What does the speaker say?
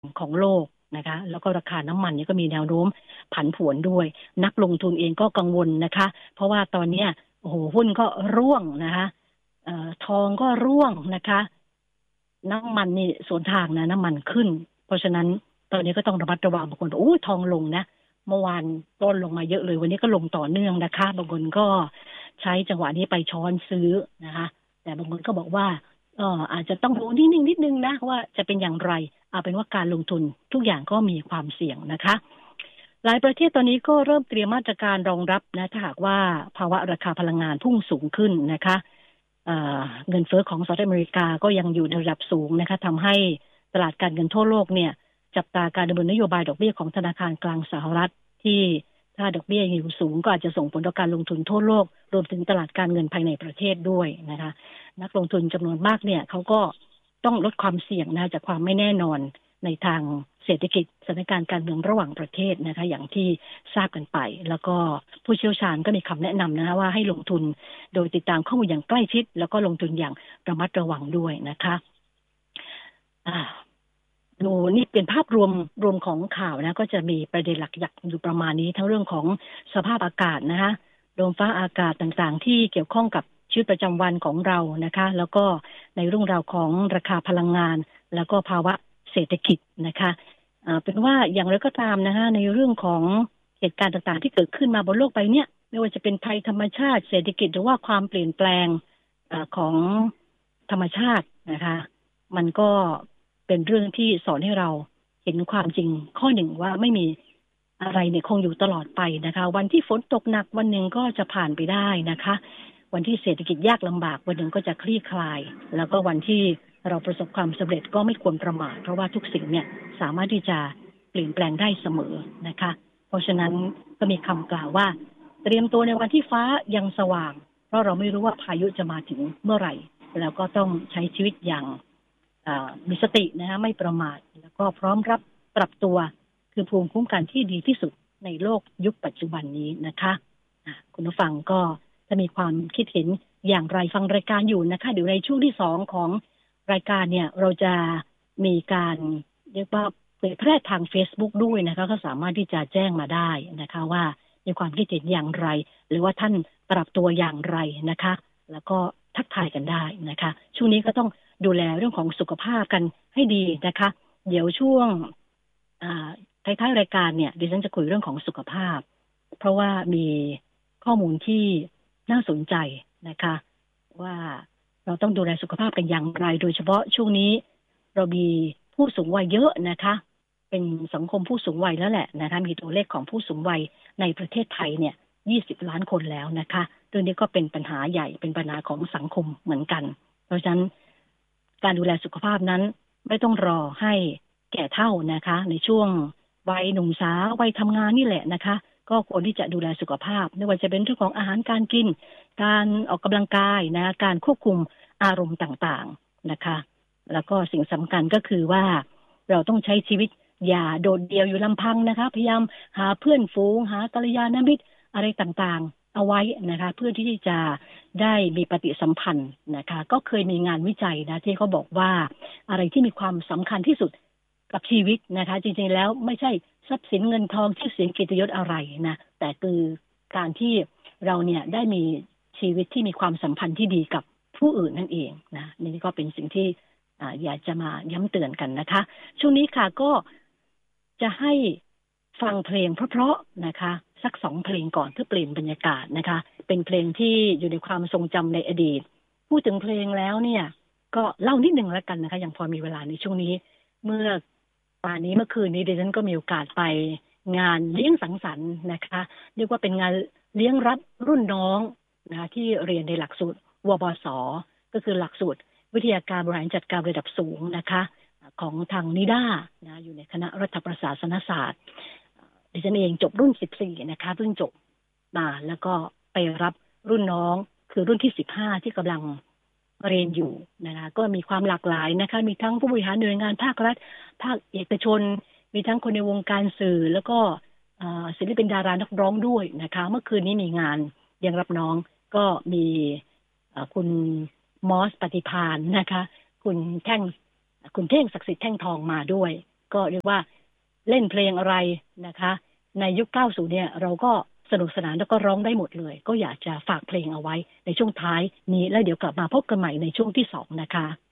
ของโลกนะคะแล้วก็ราคาน้ำมันนี่ก็มีแนวโน้มผันผวนด้วยนักลงทุนเองก็กังวลนะคะเพราะว่าตอนนี้โอ้โหหุ้นก็ร่วงนะคะทองก็ร่วงนะคะน้ำมันนี่สวนทางนะน้ำมันขึ้นเพราะฉะนั้นตอนนี้ก็ต้องระมัดระวังบางคนบอกโอ้ทองลงนะเมื่อวานต้นลงมาเยอะเลยวันนี้ก็ลงต่อเนื่องนะคะบางคนก็ใช้จังหวะนี้ไปช้อนซื้อนะคะแต่บางคนก็บอกว่าอาจจะต้องดูนิดนึงนะว่าจะเป็นอย่างไรเอาเป็นว่าการลงทุนทุกอย่างก็มีความเสี่ยงนะคะหลายประเทศตอนนี้ก็เริ่มเตรียมมาตรการรองรับนะถ้าหากว่าภาวะราคาพลังงานพุ่งสูงขึ้นนะคะเงินเฟ้อของสหรัฐอเมริกาก็ยังอยู่ในระดับสูงนะคะทำให้ตลาดการเงินทั่วโลกเนี่ยจับตาการดำเนินนโยบายดอกเบี้ยของธนาคารกลางสหรัฐที่ถ้าดอกเบี้ยอยู่สูงก็อาจจะส่งผลต่อการลงทุนทั่วโลกรวมถึงตลาดการเงินภายในประเทศด้วยนะคะนักลงทุนจำนวนมากเนี่ยเขาก็ต้องลดความเสี่ยงนะจากความไม่แน่นอนในทางเศรษฐกิจสถานการณ์การเมืองระหว่างประเทศนะคะอย่างที่ทราบกันไปแล้วก็ผู้เชี่ยวชาญก็มีคำแนะนำนะคะว่าให้ลงทุนโดยติดตามข้อมูลอย่างใกล้ชิดแล้วก็ลงทุนอย่างระมัดระวังด้วยนะคะดูนี่เป็นภาพรวมของข่าวนะก็จะมีประเด็นหลักๆอยู่ประมาณนี้ทั้งเรื่องของสภาพอากาศนะคะลมฟ้าอากาศต่างๆที่เกี่ยวข้องกับชีวิตประจำวันของเรานะคะแล้วก็ในเรื่องราวของราคาพลังงานแล้วก็ภาวะเศรษฐกิจนะคะเป็นว่าอย่างไรก็ตามนะคะในเรื่องของเหตุการณ์ต่างๆที่เกิดขึ้นมาบนโลกใบนี้ไม่ว่าจะเป็นภัยธรรมชาติเศรษฐกิจหรือว่าความเปลี่ยนแปลงของธรรมชาตินะคะมันก็เป็นเรื่องที่สอนให้เราเห็นความจริงข้อหนึ่งว่าไม่มีอะไรเนี่ยคงอยู่ตลอดไปนะคะวันที่ฝนตกหนักวันหนึ่งก็จะผ่านไปได้นะคะวันที่เศรษฐกิจยากลำบากวันหนึ่งก็จะคลี่คลายแล้วก็วันที่เราประสบความสำเร็จก็ไม่ควรประมาทเพราะว่าทุกสิ่งเนี่ยสามารถที่จะเปลี่ยนแปลงได้เสมอนะคะเพราะฉะนั้นก็มีคำกล่าวว่าเตรียมตัวในวันที่ฟ้ายังสว่างเพราะเราไม่รู้ว่าพายุจะมาถึงเมื่อไหร่แล้วก็ต้องใช้ชีวิตอย่างมีสตินะคะไม่ประมาทแล้วก็พร้อมรับปรับตัวคือภูมิคุ้มกันที่ดีที่สุดในโลกยุคปัจจุบันนี้นะคะคุณผู้ฟังก็จะมีความคิดเห็นอย่างไรฟังรายการอยู่นะคะเดี๋ยวในช่วงที่2ของรายการเนี่ยเราจะมีการเรียกว่าเผยแพร่ทาง Facebook ด้วยนะคะก็สามารถที่จะแจ้งมาได้นะคะว่ามีความคิดเห็นอย่างไรหรือว่าท่านปรับตัวอย่างไรนะคะแล้วก็ทักทายกันได้นะคะช่วงนี้ก็ต้องดูแลเรื่องของสุขภาพกันให้ดีนะคะเดี๋ยวช่วงท้ายๆรายการเนี่ยดิฉันจะคุยเรื่องของสุขภาพเพราะว่ามีข้อมูลที่น่าสนใจนะคะว่าเราต้องดูแลสุขภาพกันอย่างไรโดยเฉพาะช่วงนี้เรามีผู้สูงวัยเยอะนะคะเป็นสังคมผู้สูงวัยแล้วแหละนะคะมีตัวเลขของผู้สูงวัยในประเทศไทยเนี่ย20 ล้านคนแล้วนะคะเรื่องนี้ก็เป็นปัญหาใหญ่เป็นปัญหาของสังคมเหมือนกันเพราะฉะนั้นการดูแลสุขภาพนั้นไม่ต้องรอให้แก่เฒ่านะคะในช่วงวัยหนุ่มสาววัยทำงานนี่แหละนะคะก็ควรที่จะดูแลสุขภาพไม่ว่าจะเป็นเรื่องของอาหารการกินการออกกำลังกายนะการควบคุมอารมณ์ต่างๆนะคะแล้วก็สิ่งสำคัญก็คือว่าเราต้องใช้ชีวิตอย่าโดดเดี่ยวอยู่ลำพังนะคะพยายามหาเพื่อนฝูงหากัลยาณมิตรอะไรต่างๆเอาไว้นะคะเพื่อที่จะได้มีปฏิสัมพันธ์นะคะก็เคยมีงานวิจัยนะที่เขาบอกว่าอะไรที่มีความสำคัญที่สุดกับชีวิตนะคะจริงๆแล้วไม่ใช่ทรัพย์สินเงินทองชื่อเสียงเกียรติยศอะไรนะแต่คือการที่เราเนี่ยได้มีชีวิตที่มีความสัมพันธ์ที่ดีกับผู้อื่นนั่นเองนะนี่ก็เป็นสิ่งที่อยากจะมาย้ำเตือนกันนะคะช่วงนี้ค่ะก็จะให้ฟังเพลงเพราะๆนะคะสัก2 เพลงก่อนเพื่อเปลี่ยนบรรยากาศนะคะเป็นเพลงที่อยู่ในความทรงจำในอดีตพูดถึงเพลงแล้วเนี่ยก็เล่านิดนึงแล้วกันนะคะยังพอมีเวลาในช่วงนี้เมื่อคืนนี้ดิฉันก็มีโอกาสไปงานเลี้ยงสังสรรค์นะคะเรียกว่าเป็นงานเลี้ยงรับรุ่นน้องนะคะที่เรียนในหลักสูตรวบสก็คือหลักสูตรวิทยาการบริหารจัดการระดับสูงนะคะของทางนิด้านะอยู่ในคณะรัฐประศาสนศาสตร์ดิฉันเองจบรุ่น14นะคะเพิ่งจบมาแล้วก็ไปรับรุ่นน้องคือรุ่นที่15ที่กำลังเรียนอยู่นะคะก็มีความหลากหลายนะคะมีทั้งผู้บริหารหน่วยงานภาครัฐภาคเอกชนมีทั้งคนในวงการสื่อแล้วก็ศิลปินดารานักร้องด้วยนะคะเมื่อคืนนี้มีงานยังรับน้องก็มีคุณมอสปฏิภาณนะคะคุณเท่งศักดิ์สิทธิ์แท่งทองมาด้วยก็เรียกว่าเล่นเพลงอะไรนะคะในยุค90เนี่ยเราก็สนุกสนานแล้วก็ร้องได้หมดเลยก็อยากจะฝากเพลงเอาไว้ในช่วงท้ายนี้แล้วเดี๋ยวกลับมาพบกันใหม่ในช่วงที่2นะคะ